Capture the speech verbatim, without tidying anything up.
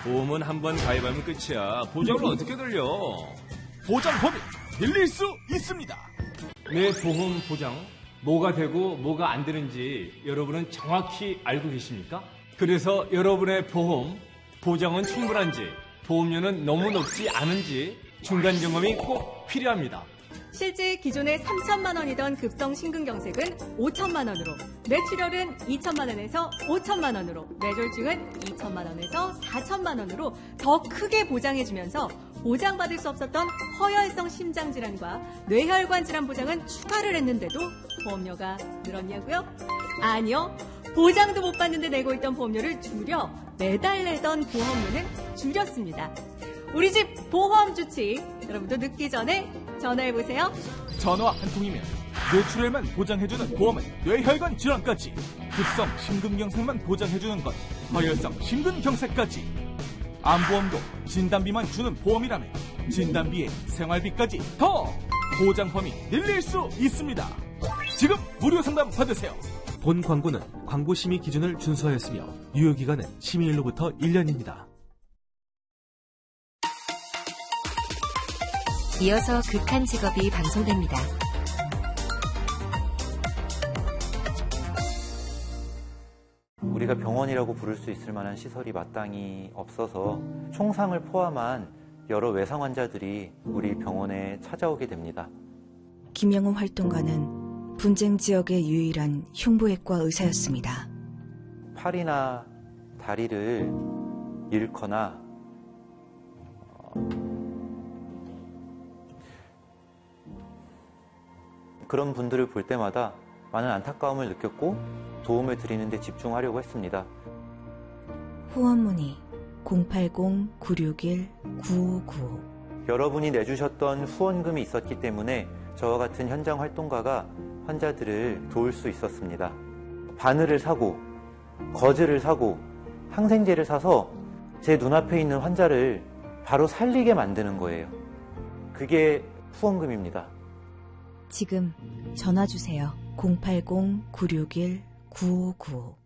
보험은 한 번 가입하면 끝이야. 보장을 어떻게 돌려? 보장 범위 늘릴 수 있습니다. 내 보험 보장, 뭐가 되고 뭐가 안 되는지 여러분은 정확히 알고 계십니까? 그래서 여러분의 보험, 보장은 충분한지, 보험료는 너무 높지 않은지 중간 점검이 꼭 필요합니다. 실제 기존의 삼천만 원이던 급성 심근경색은 오천만 원으로, 뇌출혈은 이천만 원에서 오천만 원으로, 뇌졸중은 이천만 원에서 사천만 원으로 더 크게 보장해주면서 보장받을 수 없었던 허혈성 심장질환과 뇌혈관 질환 보장은 추가를 했는데도 보험료가 늘었냐고요? 아니요. 보장도 못 받는데 내고 있던 보험료를 줄여 매달 내던 보험료는 줄였습니다. 우리 집 보험 주치, 여러분도 늦기 전에 전화해보세요. 전화 한 통이면 뇌출혈만 보장해주는 보험은 뇌혈관 질환까지, 급성 심근경색만 보장해주는 건 허혈성 심근경색까지, 암보험도 진단비만 주는 보험이라면 진단비에 생활비까지 더 보장 범위 늘릴 수 있습니다. 지금 무료 상담 받으세요. 본 광고는 광고 심의 기준을 준수하였으며 유효기간은 심의일로부터 일 년입니다. 이어서 극한 직업이 방송됩니다. 우리가 병원이라고 부를 수 있을 만한 시설이 마땅히 없어서 총상을 포함한 여러 외상 환자들이 우리 병원에 찾아오게 됩니다. 김영우 활동가는 분쟁 지역의 유일한 흉부외과 의사였습니다. 팔이나 다리를 잃거나 어, 그런 분들을 볼 때마다 많은 안타까움을 느꼈고 도움을 드리는 데 집중하려고 했습니다. 후원 문의 공팔공 구육일 구오구오. 여러분이 내주셨던 후원금이 있었기 때문에 저와 같은 현장 활동가가 환자들을 도울 수 있었습니다. 바늘을 사고 거즈를 사고 항생제를 사서 제 눈앞에 있는 환자를 바로 살리게 만드는 거예요. 그게 후원금입니다. 지금 전화 주세요. 공팔공 구육일 구오구오.